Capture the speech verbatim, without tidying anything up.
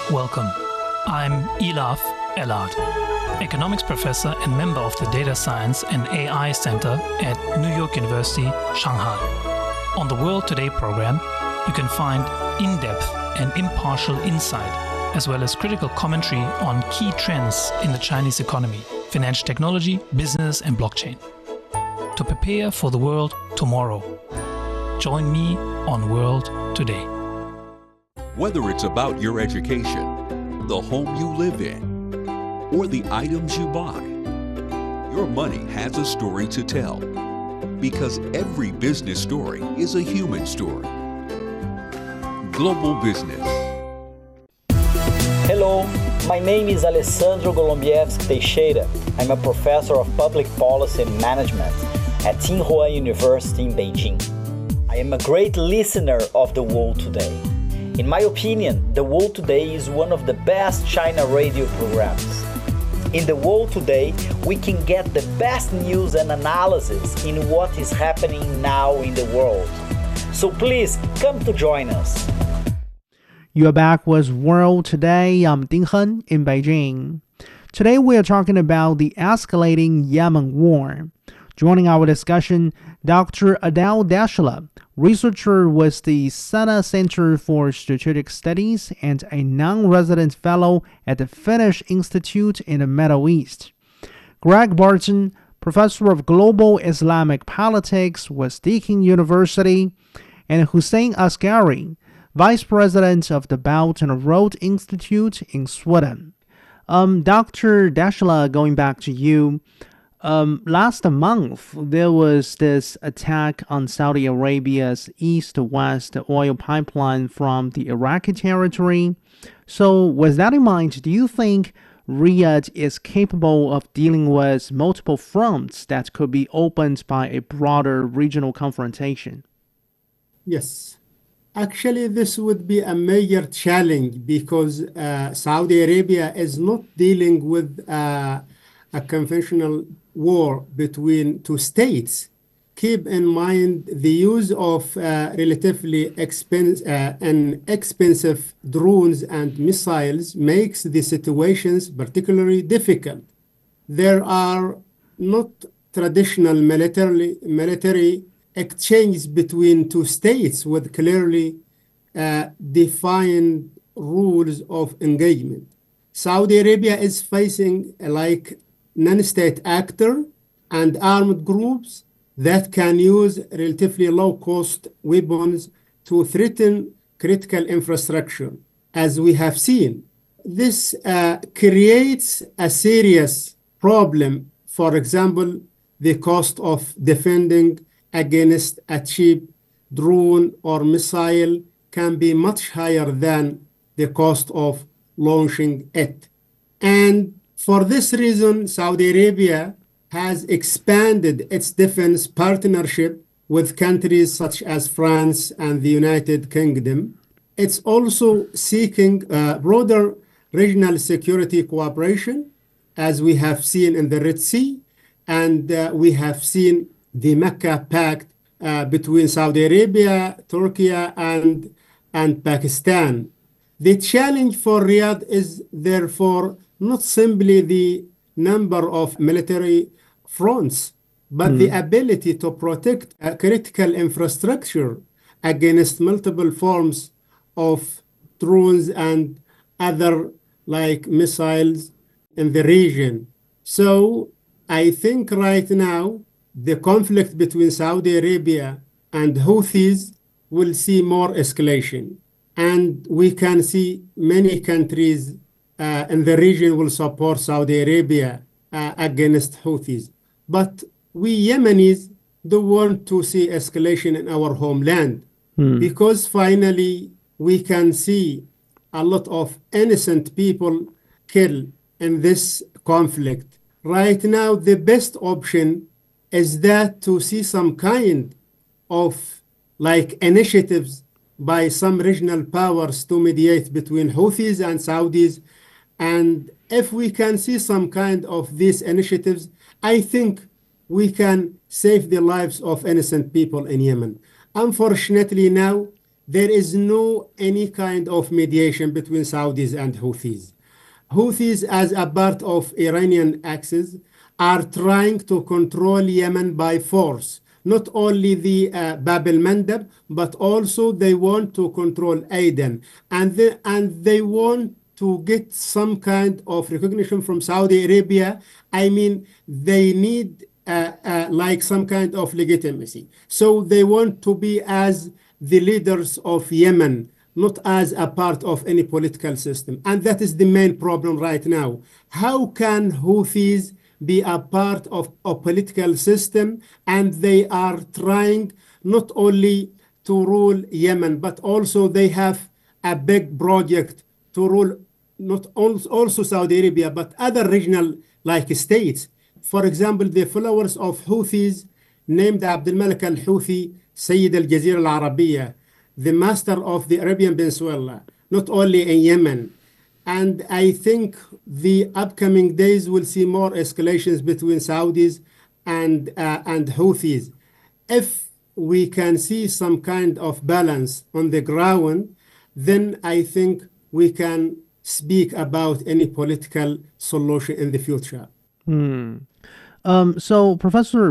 Welcome. I'm Elaf Elad, economics professor and member of the Data Science and A I Center at New York University, Shanghai. On the World Today program, you can find in-depth and impartial insight, as well as critical commentary on key trends in the Chinese economy, financial technology, business, and blockchain. To prepare for the world tomorrow, join me on World Today. Whether it's about your education, the home you live in, or the items you buy, your money has a story to tell. Because every business story is a human story. Global Business. Hello, my name is Alessandro Golombieski Teixeira. I'm a professor of public policy and management at Tsinghua University in Beijing. I am a great listener of The World Today. In my opinion, The World Today is one of the best China radio programs. In The World Today, we can get the best news and analysis in what is happening now in the world. So please, come to join us. You're back with World Today. I'm Ding Hen in Beijing. Today we are talking about the escalating Yemen war. Joining our discussion, Doctor Adel Deshla, researcher with the SENA Center for Strategic Studies and a non-resident fellow at the Finnish Institute in the Middle East. Greg Barton, professor of global Islamic politics with Deakin University, and Hussein Askari, vice president of the Belt and Road Institute in Sweden. Um, Doctor Deshla, going back to you, Um, last month, there was this attack on Saudi Arabia's east-west oil pipeline from the Iraqi territory. So with that in mind, do you think Riyadh is capable of dealing with multiple fronts that could be opened by a broader regional confrontation? Yes. Actually, this would be a major challenge because uh, Saudi Arabia is not dealing with uh, a conventional war between two states. Keep in mind the use of uh, relatively expense, uh, and expensive drones and missiles makes the situations particularly difficult. There are not traditional military, military exchanges between two states with clearly uh, defined rules of engagement. Saudi Arabia is facing uh, like non-state actor and armed groups that can use relatively low-cost weapons to threaten critical infrastructure, as we have seen. This uh, creates a serious problem. For example, the cost of defending against a cheap drone or missile can be much higher than the cost of launching it. And for this reason, Saudi Arabia has expanded its defense partnership with countries such as France and the United Kingdom. It's also seeking uh, broader regional security cooperation, as we have seen in the Red Sea, and uh, we have seen the Mecca Pact uh, between Saudi Arabia, Turkey, and, and Pakistan. The challenge for Riyadh is therefore not simply the number of military fronts, but mm. the ability to protect a critical infrastructure against multiple forms of drones and other like missiles in the region. So I think right now the conflict between Saudi Arabia and Houthis will see more escalation. And we can see many countries Uh, and the region will support Saudi Arabia uh, against Houthis. But we Yemenis don't want to see escalation in our homeland hmm. because finally we can see a lot of innocent people killed in this conflict. Right now, the best option is that to see some kind of like initiatives by some regional powers to mediate between Houthis and Saudis. And if we can see some kind of these initiatives, I think we can save the lives of innocent people in Yemen. Unfortunately now, there is no any kind of mediation between Saudis and Houthis. Houthis, as a part of Iranian axis, are trying to control Yemen by force. Not only the uh, Bab el-Mandab, but also they want to control Aden. And they, and they want to get some kind of recognition from Saudi Arabia. I mean, they need uh, uh, like some kind of legitimacy. So they want to be as the leaders of Yemen, not as a part of any political system. And that is the main problem right now. How can Houthis be a part of a political system, and they are trying not only to rule Yemen, but also they have a big project to rule not also Saudi Arabia, but other regional like states. For example, the followers of Houthis named Abdul Malik al-Houthi Sayyid al-Jazira al-Arabiya, the master of the Arabian Peninsula, not only in Yemen. And I think the upcoming days will see more escalations between Saudis and, uh, and Houthis. If we can see some kind of balance on the ground, then I think we can speak about any political solution in the future. Hmm. Um, so, Professor